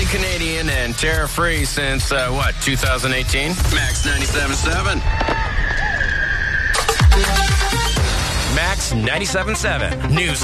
fully Canadian and tariff-free since, 2018? Max 97.7. Max 97.7 News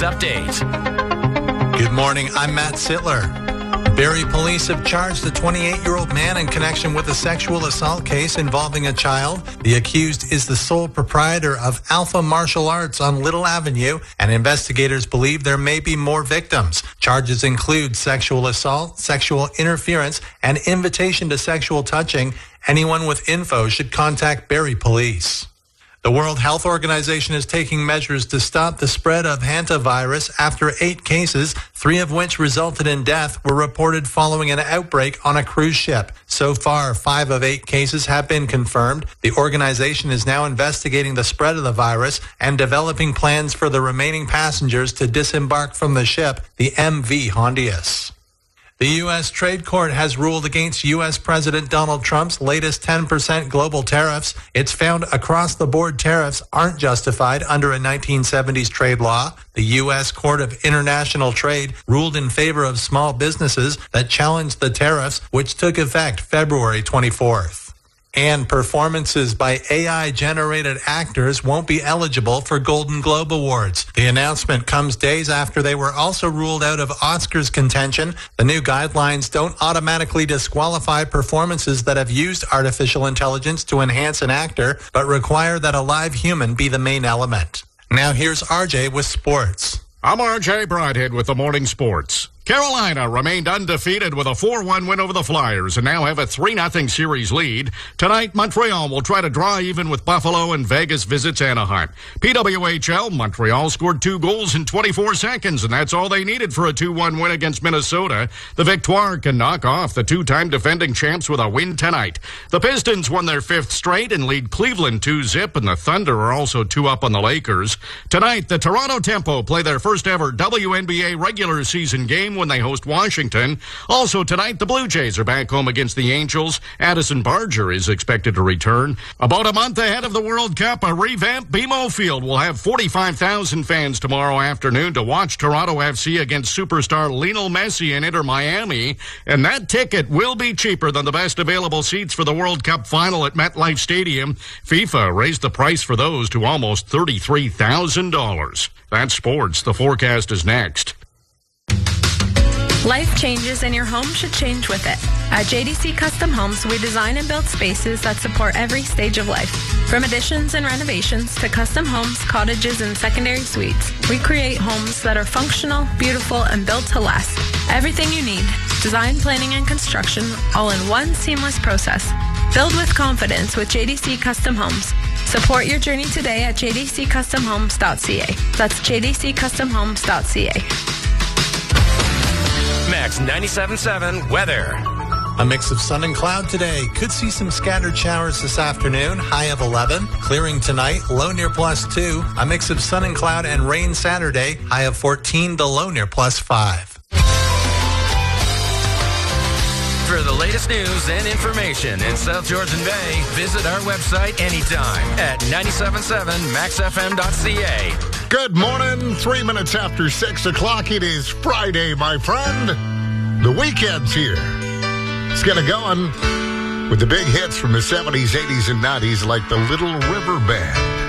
Update. Good morning. I'm Matt Sittler. Barrie police have charged a 28-year-old man in connection with a sexual assault case involving a child. The accused is the sole proprietor of Alpha Martial Arts on Little Avenue, and investigators believe there may be more victims. Charges include sexual assault, sexual interference, and invitation to sexual touching. Anyone with info should contact Barrie police. The World Health Organization is taking measures to stop the spread of hantavirus after 8 cases, 3 of which resulted in death, were reported following an outbreak on a cruise ship. So far, 5 of 8 cases have been confirmed. The organization is now investigating the spread of the virus and developing plans for the remaining passengers to disembark from the ship, the MV Hondius. The U.S. Trade Court has ruled against U.S. President Donald Trump's latest 10% global tariffs. It's found across-the-board tariffs aren't justified under a 1970s trade law. The U.S. Court of International Trade ruled in favor of small businesses that challenged the tariffs, which took effect February 24th. And performances by AI-generated actors won't be eligible for Golden Globe Awards. The announcement comes days after they were also ruled out of Oscars contention. The new guidelines don't automatically disqualify performances that have used artificial intelligence to enhance an actor, but require that a live human be the main element. Now here's RJ with sports. I'm RJ Broadhead with the Morning Sports. Carolina remained undefeated with a 4-1 win over the Flyers and now have a 3-0 series lead. Tonight, Montreal will try to draw even with Buffalo, and Vegas visits Anaheim. PWHL, Montreal scored 2 goals in 24 seconds, and that's all they needed for a 2-1 win against Minnesota. The Victoire can knock off the 2-time defending champs with a win tonight. The Pistons won their 5th straight and lead Cleveland 2-0, and the Thunder are also 2 up on the Lakers. Tonight, the Toronto Tempo play their first ever WNBA regular season game when they host Washington. Also tonight, the Blue Jays are back home against the Angels. Addison Barger is expected to return. About a month ahead of the World Cup, a revamped BMO Field will have 45,000 fans tomorrow afternoon to watch Toronto FC against superstar Lionel Messi and Inter Miami. And that ticket will be cheaper than the best available seats for the World Cup final at MetLife Stadium. FIFA raised the price for those to almost $33,000. That's sports. The forecast is next. Life changes and your home should change with it. At JDC Custom Homes, we design and build spaces that support every stage of life. From additions and renovations to custom homes, cottages, and secondary suites, we create homes that are functional, beautiful, and built to last. Everything you need, design, planning, and construction, all in one seamless process. Build with confidence with JDC Custom Homes. Support your journey today at jdccustomhomes.ca. That's jdccustomhomes.ca. Max 97.7 weather. A mix of sun and cloud today. Could see some scattered showers this afternoon. High of 11. Clearing tonight. Low near +2. A mix of sun and cloud and rain Saturday. High of 14. The low near +5. For the latest news and information in South Georgian Bay, visit our website anytime at 977maxfm.ca. Good morning. 3 minutes after 6 o'clock. It is Friday, my friend. The weekend's here. Let's get it going with the big hits from the 70s, 80s, and 90s like the Little River Band.